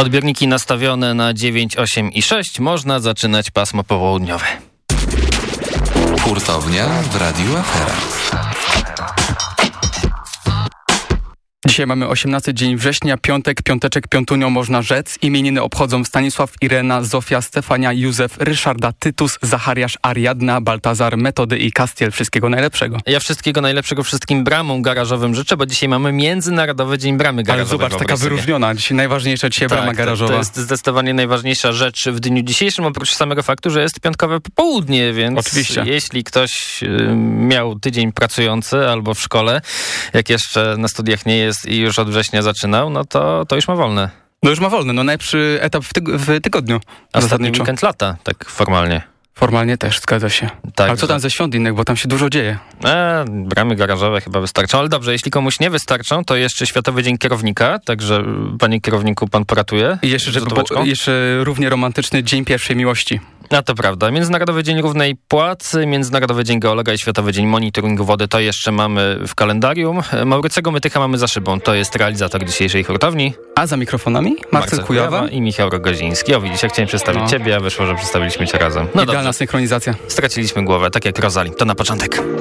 Odbiorniki nastawione na 9, 8 i 6. Można zaczynać pasmo popołudniowe. Hurtownia w Radiu Afera. Dzisiaj mamy 18 dzień września, piątek, piąteczek, piątunio można rzec. Imieniny obchodzą Stanisław, Irena, Zofia, Stefania, Józef, Ryszarda, Tytus, Zachariasz, Ariadna, Baltazar, Metody i Kastiel. Wszystkiego najlepszego. Ja wszystkiego najlepszego wszystkim bramom garażowym życzę, bo dzisiaj mamy Międzynarodowy Dzień Bramy Garażowej. Ale zobacz, taka wyróżniona. Dzisiaj najważniejsza brama garażowa. To jest zdecydowanie najważniejsza rzecz w dniu dzisiejszym, oprócz samego faktu, że jest piątkowe popołudnie, więc oczywiście, jeśli ktoś miał tydzień pracujący albo w szkole, jak jeszcze na studiach nie jest i już od września zaczynał, no to już ma wolne. No już ma wolne, najlepszy etap w tygodniu. Ostatni weekend lata, tak formalnie. Formalnie też, zgadza się. Tak, ale co tam ze świąt innych, bo tam się dużo dzieje. Bramy garażowe chyba wystarczą, ale dobrze, jeśli komuś nie wystarczą, to jeszcze Światowy Dzień Kierownika, także panie kierowniku, pan poratuje. I jeszcze równie romantyczny Dzień Pierwszej Miłości. No to prawda. Międzynarodowy Dzień Równej Płacy, Międzynarodowy Dzień Geologa i Światowy Dzień Monitoringu Wody, to jeszcze mamy w kalendarium. Maurycego Mytycha mamy za szybą, to jest realizator dzisiejszej hurtowni. A za mikrofonami Marcel Kujawa i Michał Rogoziński. O widzisz, jak chciałem przedstawić ciebie, a wyszło, że przedstawiliśmy cię razem. Idealna synchronizacja. Straciliśmy głowę, tak jak Rozali. To na początek.